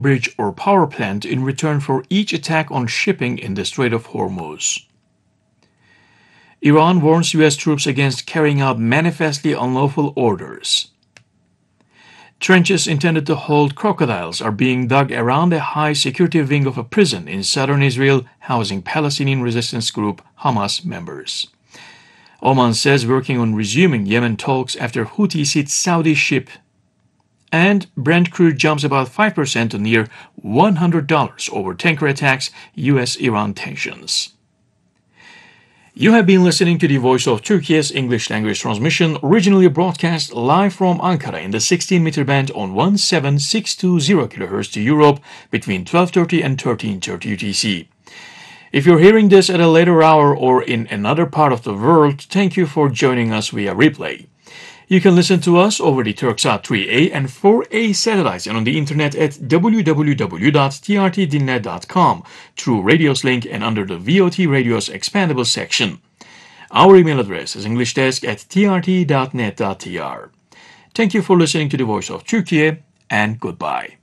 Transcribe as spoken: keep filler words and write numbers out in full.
bridge or power plant in return for each attack on shipping in the Strait of Hormuz. Iran warns U S troops against carrying out manifestly unlawful orders. Trenches intended to hold crocodiles are being dug around a high-security wing of a prison in southern Israel housing Palestinian resistance group Hamas members. Oman says working on resuming Yemen talks after Houthis hit Saudi ship. And Brent crude jumps about five percent to near one hundred dollars over tanker attacks, U S Iran tensions. You have been listening to the Voice of Turkey's English language transmission, originally broadcast live from Ankara in the sixteen meter band on seventeen thousand six hundred twenty kilohertz to Europe between twelve thirty and thirteen thirty U T C. If you're hearing this at a later hour or in another part of the world, thank you for joining us via replay. You can listen to us over the Turksat three A and four A satellites and on the internet at w w w dot t r t dinlet dot com through Radios link and under the V O T Radio's expandable section. Our email address is englishdesk at t r t dot net dot t r. Thank you for listening to the Voice of Turkey and goodbye.